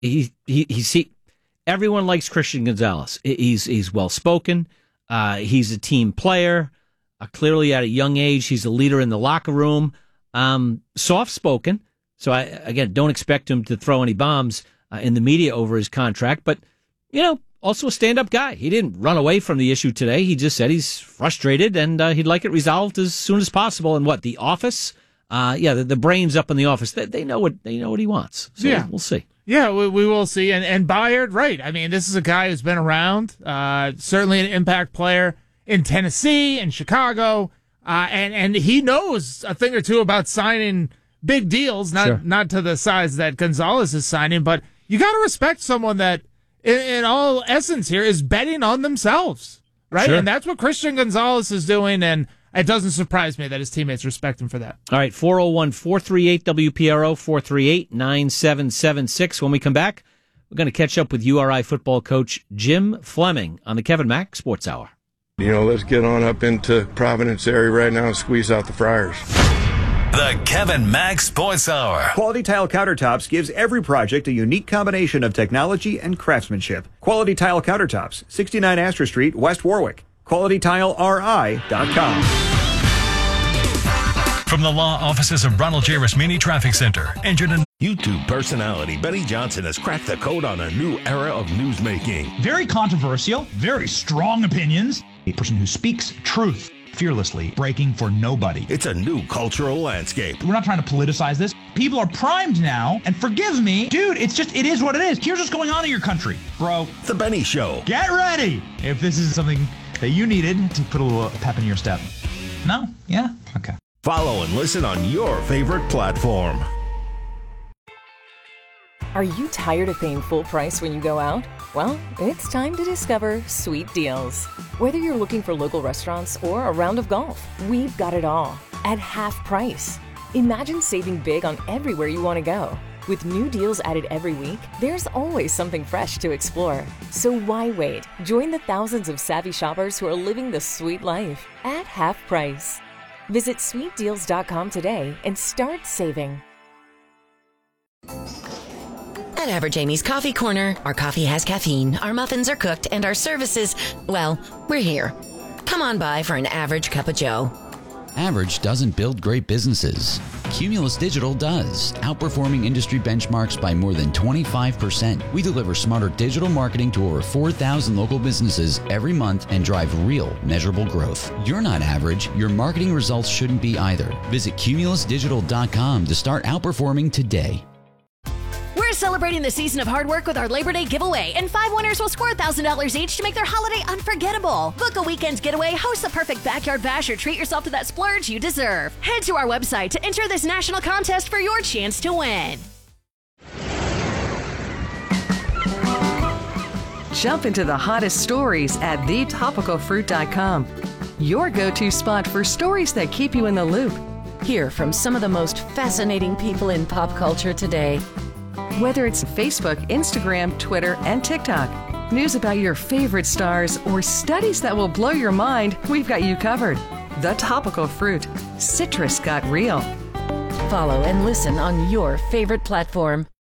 Everyone likes Christian Gonzalez. He's well spoken. He's a team player. Clearly, at a young age, he's a leader in the locker room. Soft spoken. So I don't expect him to throw any bombs in the media over his contract. But also a stand up guy. He didn't run away from the issue today. He just said he's frustrated and he'd like it resolved as soon as possible. And the office? The brains up in the office. They know what he wants. So we'll see. Yeah, we will see. And Bayard, right. I mean, this is a guy who's been around, certainly an impact player in Tennessee and Chicago, and he knows a thing or two about signing big deals, not to the size that Gonzalez is signing, but you got to respect someone that, in all essence here, is betting on themselves, right? Sure. And that's what Christian Gonzalez is doing, and it doesn't surprise me that his teammates respect him for that. All right, 401-438-WPRO, 438-9776. When we come back, we're going to catch up with URI football coach Jim Fleming on the Kevin Mack Sports Hour. Let's get on up into Providence area right now and squeeze out the Friars. The Kevin Mack Sports Hour. Quality Tile Countertops gives every project a unique combination of technology and craftsmanship. Quality Tile Countertops, 69 Astor Street, West Warwick. QualityTileRI.com. From the law offices of Ronald J. Rasmini Traffic Center, entered in YouTube personality Benny Johnson has cracked the code on a new era of newsmaking. Very controversial, very strong opinions. A person who speaks truth fearlessly, breaking for nobody. It's a new cultural landscape. We're not trying to politicize this. People are primed now, and forgive me, dude, it is what it is. Here's what's going on in your country, bro. The Benny Show. Get ready if this is something that you needed to put a little pep in your step. No? Yeah? Okay. Follow and listen on your favorite platform. Are you tired of paying full price when you go out? Well, it's time to discover Sweet Deals. Whether you're looking for local restaurants or a round of golf, we've got it all at half price. Imagine saving big on everywhere you want to go. With new deals added every week, there's always something fresh to explore. So why wait? Join the thousands of savvy shoppers who are living the sweet life at half price. Visit sweetdeals.com today and start saving. At Average Amy's Coffee Corner, our coffee has caffeine, our muffins are cooked, and our services, well, we're here. Come on by for an average cup of joe. Average doesn't build great businesses. Cumulus Digital does, outperforming industry benchmarks by more than 25%. We deliver smarter digital marketing to over 4,000 local businesses every month and drive real, measurable growth. You're not average. Your marketing results shouldn't be either. Visit cumulusdigital.com to start outperforming today. We're celebrating the season of hard work with our Labor Day giveaway, and 5 winners will score $1,000 each to make their holiday unforgettable. Book a weekend getaway, host the perfect backyard bash, or treat yourself to that splurge you deserve. Head to our website to enter this national contest for your chance to win. Jump into the hottest stories at thetopicalfruit.com. Your go-to spot for stories that keep you in the loop. Hear from some of the most fascinating people in pop culture today. Whether it's Facebook, Instagram, Twitter, and TikTok, news about your favorite stars, or studies that will blow your mind, we've got you covered. The Topical Fruit. Citrus got real. Follow and listen on your favorite platform.